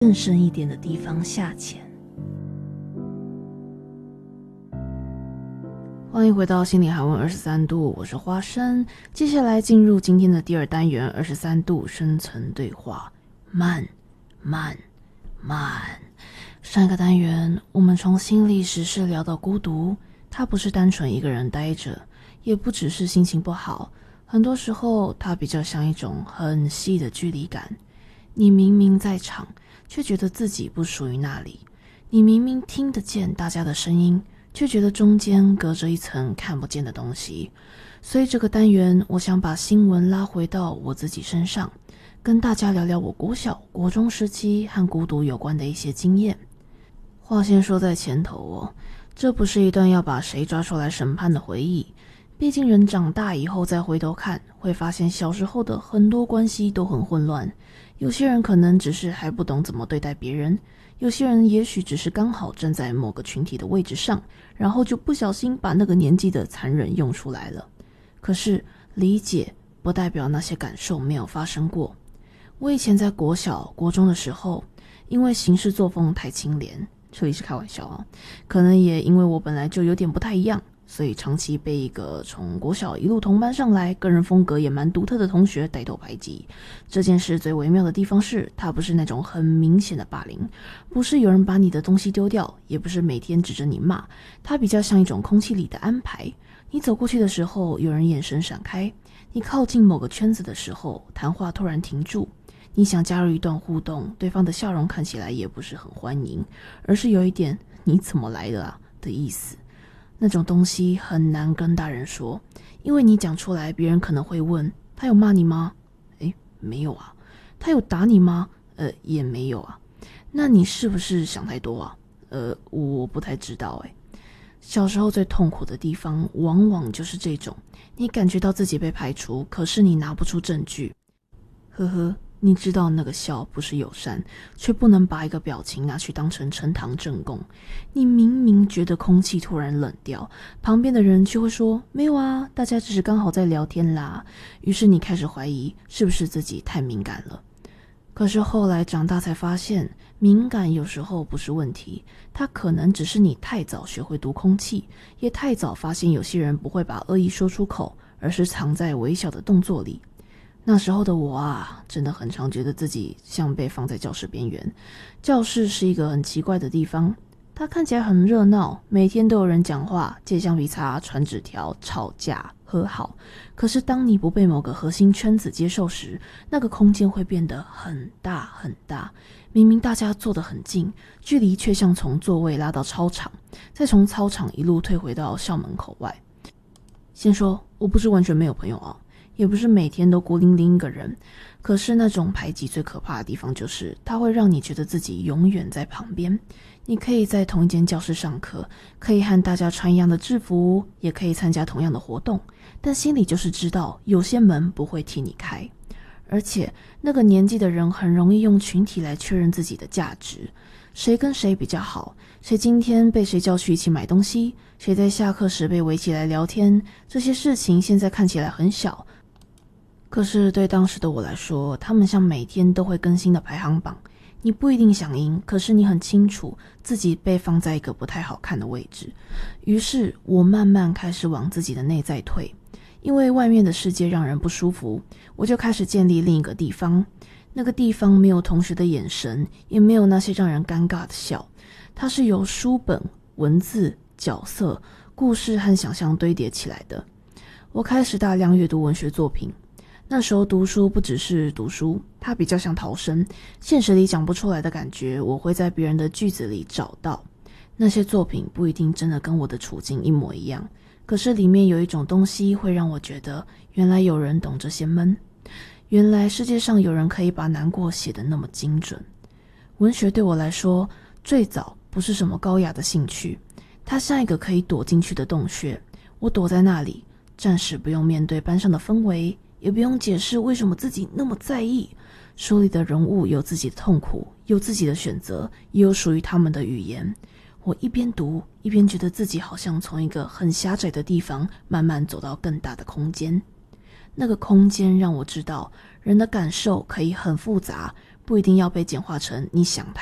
更深一点的地方下潜。欢迎回到心理韩文23度，我是花生。接下来进入今天的第二单元23度深层对话。慢慢慢。上一个单元我们从心理时事聊到孤独，它不是单纯一个人待着，也不只是心情不好，很多时候它比较像一种很细的距离感。你明明在场，却觉得自己不属于那里。你明明听得见大家的声音，却觉得中间隔着一层看不见的东西。所以这个单元我想把新闻拉回到我自己身上，跟大家聊聊我国小、国中时期和孤独有关的一些经验。话先说在前头哦，这不是一段要把谁抓出来审判的回忆，毕竟人长大以后再回头看，会发现小时候的很多关系都很混乱。有些人可能只是还不懂怎么对待别人，有些人也许只是刚好站在某个群体的位置上，然后就不小心把那个年纪的残忍用出来了。可是理解不代表那些感受没有发生过。我以前在国小、国中的时候，因为行事作风太清廉，这里是开玩笑啊，可能也因为我本来就有点不太一样，所以长期被一个从国小一路同班上来，个人风格也蛮独特的同学带头排挤。这件事最微妙的地方是，他不是那种很明显的霸凌，不是有人把你的东西丢掉，也不是每天指着你骂，他比较像一种空气里的安排。你走过去的时候，有人眼神闪开；你靠近某个圈子的时候，谈话突然停住。你想加入一段互动，对方的笑容看起来也不是很欢迎，而是有一点你怎么来的啊的意思。那种东西很难跟大人说，因为你讲出来，别人可能会问，他有骂你吗？没有啊。他有打你吗？也没有啊。那你是不是想太多啊？我不太知道小时候最痛苦的地方，往往就是这种，你感觉到自己被排除，可是你拿不出证据。呵呵。你知道那个笑不是友善，却不能把一个表情拿去当成呈堂证供。你明明觉得空气突然冷掉，旁边的人却会说没有啊，大家只是刚好在聊天啦。于是你开始怀疑是不是自己太敏感了。可是后来长大才发现，敏感有时候不是问题，它可能只是你太早学会读空气，也太早发现有些人不会把恶意说出口，而是藏在微小的动作里。那时候的我啊，真的很常觉得自己像被放在教室边缘。教室是一个很奇怪的地方，它看起来很热闹，每天都有人讲话、借橡皮擦、传纸条、吵架、和好。可是当你不被某个核心圈子接受时，那个空间会变得很大很大。明明大家坐得很近，距离却像从座位拉到操场，再从操场一路退回到校门口外。先说，我不是完全没有朋友啊，也不是每天都孤零零一个人，可是那种排挤最可怕的地方就是它会让你觉得自己永远在旁边。你可以在同一间教室上课，可以和大家穿一样的制服，也可以参加同样的活动，但心里就是知道有些门不会替你开。而且那个年纪的人很容易用群体来确认自己的价值，谁跟谁比较好，谁今天被谁叫去一起买东西，谁在下课时被围起来聊天，这些事情现在看起来很小，可是对当时的我来说，他们像每天都会更新的排行榜。你不一定想赢，可是你很清楚自己被放在一个不太好看的位置。于是我慢慢开始往自己的内在退，因为外面的世界让人不舒服，我就开始建立另一个地方。那个地方没有同学的眼神，也没有那些让人尴尬的笑，它是由书本、文字、角色、故事和想象堆叠起来的。我开始大量阅读文学作品。那时候读书不只是读书，它比较像逃生，现实里讲不出来的感觉，我会在别人的句子里找到。那些作品不一定真的跟我的处境一模一样，可是里面有一种东西会让我觉得，原来有人懂这些闷，原来世界上有人可以把难过写得那么精准。文学对我来说，最早不是什么高雅的兴趣，它像一个可以躲进去的洞穴，我躲在那里，暂时不用面对班上的氛围，也不用解释为什么自己那么在意。书里的人物有自己的痛苦，有自己的选择，也有属于他们的语言。我一边读，一边觉得自己好像从一个很狭窄的地方慢慢走到更大的空间。那个空间让我知道，人的感受可以很复杂， 不一定要被简化成你想太